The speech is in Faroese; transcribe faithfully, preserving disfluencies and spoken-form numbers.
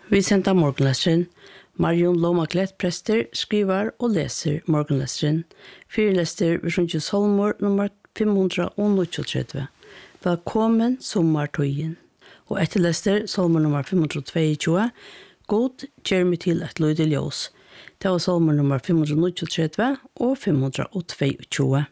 Vi sender morgenleseren. Marion Lomaklett prester skriver og leser morgenleseren. Fyrlester ved Sjøntje Solmor nummer fem hundre treogtjue. Velkommen sommertøyen. Og etterlester Solmor nummer fem hundre tjueto. God gjør meg til et løyde ljøs. Det var Solmor nummer fem hundre treogtjue og fem hundre tjueto.